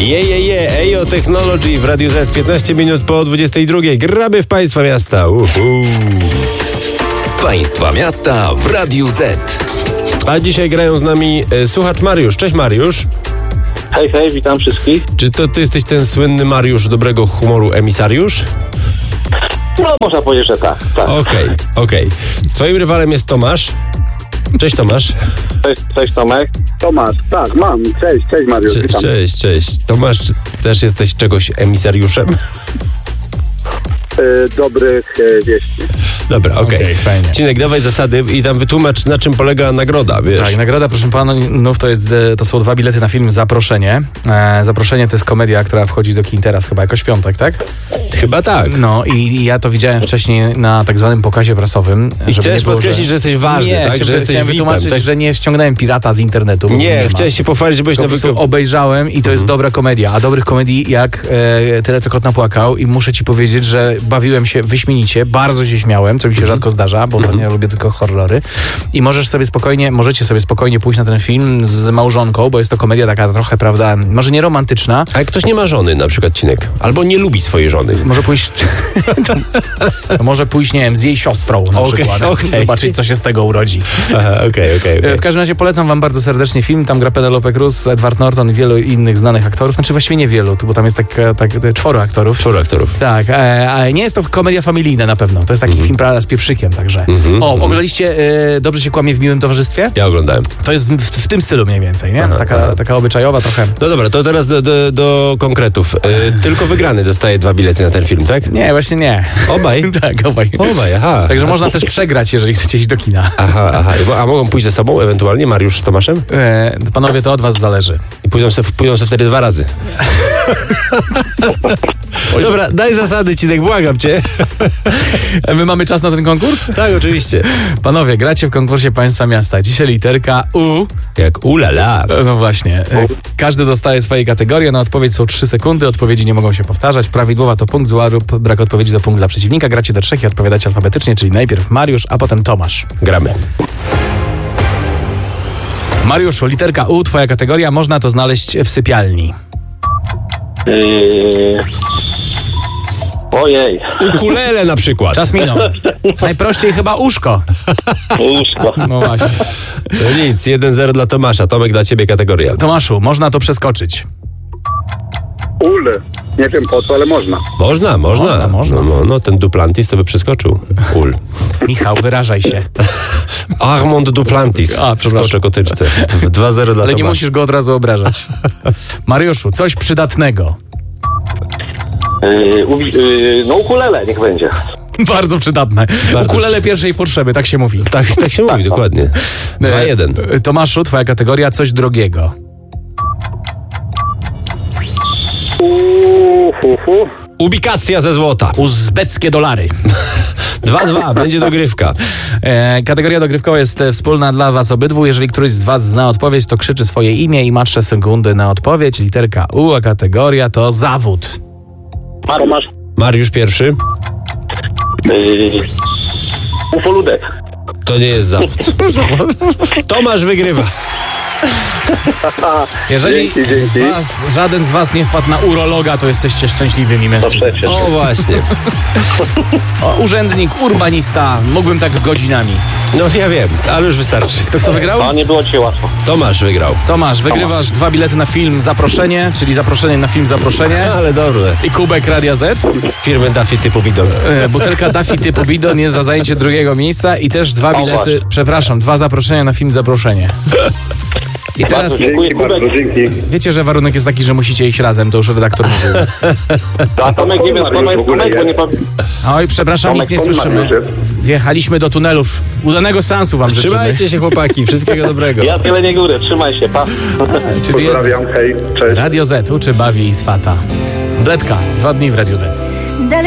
Ejo Technology w Radiu Z, 15 minut po 22. Gramy w Państwa Miasta. Państwa Miasta w Radiu Z. A dzisiaj grają z nami słuchacz Mariusz. Cześć Mariusz. Hej, witam wszystkich. Czy to ty jesteś ten słynny Mariusz dobrego humoru emisariusz? No, można powiedzieć, że tak. Okej. Twoim rywalem jest Tomasz. Cześć Tomasz. Cześć Tomek. Tomasz, tak, mam. Cześć Mariusz. Witam. Cześć. Tomasz, czy też jesteś czegoś emisariuszem? Dobrych wieści. Dobra, okej. Fajnie. Cinek, dawaj zasady i tam wytłumacz, na czym polega nagroda, wiesz? Tak, nagroda, proszę panów, to są 2 bilety na film Zaproszenie. Zaproszenie to jest komedia, która wchodzi do kin teraz chyba jakoś w piątek, tak? Chyba tak. No i ja to widziałem wcześniej na tak zwanym pokazie prasowym. I chciałeś podkreślić, że jesteś ważny, nie, tak? Że jesteś chciałem wytłumaczyć, tak? że nie ściągnąłem pirata z internetu. Nie, chciałeś się pochwalić, że byłeś na obejrzałem i to jest dobra komedia, a dobrych komedii jak Tyle co kot napłakał i muszę ci powiedzieć, że bawiłem się wyśmienicie, bardzo się śmiałem, co mi się rzadko zdarza, bo ja lubię tylko horrory i możecie sobie spokojnie pójść na ten film z małżonką, bo jest to komedia taka trochę, prawda, może nie romantyczna. A jak ktoś nie ma żony, na przykład Cinek, albo nie lubi swojej żony. Może pójść, nie wiem, z jej siostrą na przykład. Zobaczyć, co się z tego urodzi. Okej. W każdym razie polecam wam bardzo serdecznie film. Tam gra Penelope Cruz, Edward Norton i wielu innych znanych aktorów. Znaczy właściwie niewielu, bo tam jest tak 4 aktorów. 4 aktorów. Tak, a nie jest to komedia familijna na pewno. To jest taki film, prawda, z pieprzykiem, także. Oglądaliście Dobrze się kłamie w miłym towarzystwie? Ja oglądałem. To jest w tym stylu mniej więcej, nie? Taka obyczajowa trochę. No dobra, to teraz do konkretów. Tylko wygrany dostaje 2 bilety na ten film, tak? Nie, właśnie nie. Obaj? Tak, obaj. Aha. Także można też przegrać, jeżeli chcecie iść do kina. Aha. A mogą pójść ze sobą ewentualnie Mariusz z Tomaszem? Panowie, to od was zależy. I pójdą se wtedy 2 razy. Dobra, daj zasady, Cinek, błagam cię. My mamy czas na ten konkurs? Tak, oczywiście. Panowie, gracie w konkursie Państwa Miasta. Dzisiaj literka U. Jak ulala. No właśnie. Każdy dostaje swoje kategorie. Na odpowiedź są 3 sekundy. Odpowiedzi nie mogą się powtarzać. Prawidłowa to punkt, zła lub brak odpowiedzi to punkt dla przeciwnika. Gracie do 3 i odpowiadacie alfabetycznie, czyli najpierw Mariusz, a potem Tomasz. Gramy. Mariuszu, literka U, twoja kategoria. Można to znaleźć w sypialni. Ojej. Ukulele na przykład. Czas minął. Najprościej chyba łóżko. Łóżko. No właśnie. To nic, 1-0 dla Tomasza. Tomek, dla ciebie kategoria. Tomaszu, można to przeskoczyć. Nie wiem po co, ale można. Można. No, ten Duplantis to by przeskoczył. Michał, wyrażaj się. Armand Duplantis. Przeskoczę kotyczce. 2-0 dla Tomasza. Ale nie musisz go od razu obrażać. Mariuszu, coś przydatnego. Ukulele niech będzie. Bardzo przydatne. Ukulele pierwszej potrzeby, tak się mówi. Tak się mówi, dokładnie. 2-1. Tomaszu, twoja kategoria, coś drogiego. Ubikacja ze złota. Uzbeckie dolary. 2-2, będzie dogrywka. Kategoria dogrywkowa jest wspólna dla was obydwu. Jeżeli któryś z was zna odpowiedź, to krzyczy swoje imię i ma 3 sekundy na odpowiedź. Literka U, a kategoria to zawód. Tomasz. Mariusz pierwszy. Ufoludek. To nie jest zawód. Tomasz wygrywa. Jeżeli Dzięki. żaden z was nie wpadł na urologa, to jesteście szczęśliwymi mężczyznami. O właśnie. Urzędnik, urbanista, mógłbym tak godzinami. No ja wiem, ale już wystarczy. Kto wygrał? A nie było dzisiaj łatwo. Tomasz wygrał. Tomasz, wygrywasz 2 bilety na film Zaproszenie, czyli zaproszenie na film Zaproszenie. Ale dobrze. I kubek Radia Z. Firmy Daffy typu bidon. Butelka Daffy typu bidon jest za zajęcie 2. miejsca i też 2 bilety, właśnie. 2 zaproszenia na film Zaproszenie. I teraz Dzięki bardzo, dzięki. wiecie, że warunek jest taki, że musicie iść razem, to już redaktor mówił. A Tomek nie wiem, skąd jest Tomek, bo nie powiem. Oj, przepraszam, nic nie słyszymy. Wjechaliśmy do tunelów. Udanego seansu wam życzymy. Trzymajcie się chłopaki, wszystkiego dobrego. Ja tyle nie górę, trzymaj się, pa. Czyli Pozdrawiam, hej, cześć. Radio Z uczy, bawi i swata. Bledka, 2 dni w Radiu Z.